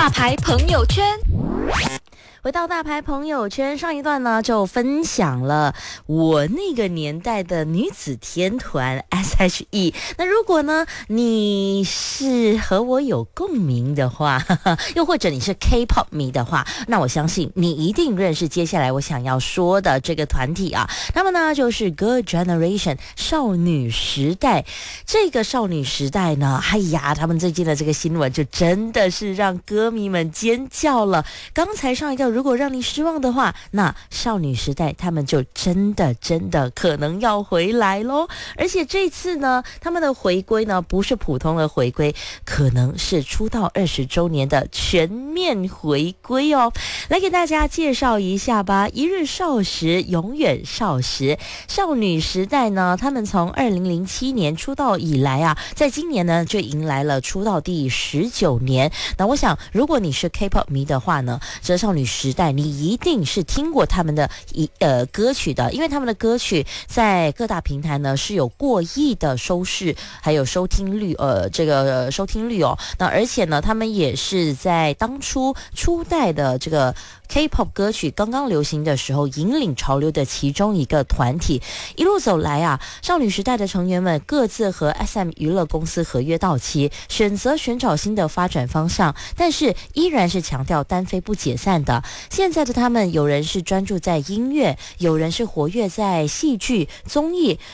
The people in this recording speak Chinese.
大牌朋友圈。 回到大牌朋友圈，上一段呢就分享了我那个年代的女子天团 S.H.E。 那如果呢你是和我有共鸣的话，又或者你是 K-pop 迷的话，那我相信你一定认识接下来我想要说的这个团体啊。那么呢就是 Girl Generation 少女时代。这个少女时代呢，哎呀，他们最近的这个新闻就真的是让歌迷们尖叫了。刚才上一个如果让你失望的话，那少女时代他们就真的可能要回来咯。而且这次呢他们的回归呢不是普通的回归，可能是出道20周年的全面回归哦。来给大家介绍一下吧。一日少时永远少时，少女时代呢他们从2007年出道以来啊，在今年呢就迎来了出道第19年。那我想如果你是 K-pop 迷的话呢，这少女时代你一定是听过他们的歌曲的，因为他们的歌曲在各大平台呢是有过亿的收视还有收听率收听率哦。那而且呢他们也是在当初初代的这个K-pop 歌曲刚刚流行的时候引领潮流的其中一个团体。一路走来啊，少女时代的成员们各自和 SM 娱乐公司合约到期，选择寻找新的发展方向，但是依然是强调单飞不解散的。现在的他们有人是专注在音乐，有人是活跃在戏剧、综艺，